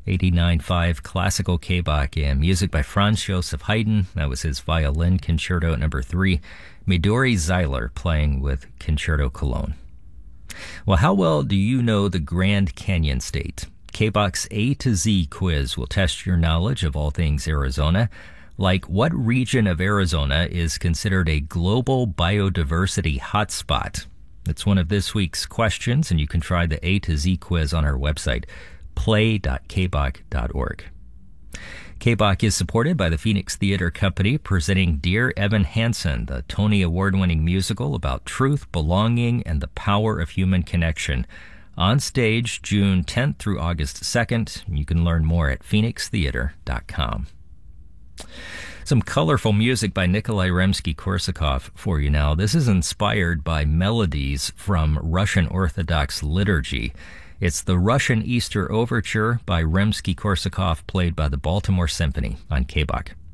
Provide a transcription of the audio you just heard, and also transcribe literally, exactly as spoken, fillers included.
eighty-nine point five classical K B A C and music by Franz Joseph Haydn. That was his Violin Concerto number three. Midori Zeiler playing with Concerto Cologne. Well, how well do you know the Grand Canyon State? K B A C's A to Z quiz will test your knowledge of all things Arizona, like what region of Arizona is considered a global biodiversity hotspot. It's one of this week's questions, and you can try the A to Z quiz on our website, play dot k b a c dot org. K B A C is supported by the Phoenix Theater Company, presenting Dear Evan Hansen, the Tony Award-winning musical about truth, belonging, and the power of human connection. On stage June tenth through August second. You can learn more at phoenix theater dot com. Some colorful music by Nikolai Rimsky-Korsakov for you now. This is inspired by melodies from Russian Orthodox liturgy. It's the Russian Easter Overture by Rimsky-Korsakov, played by the Baltimore Symphony on K B A C.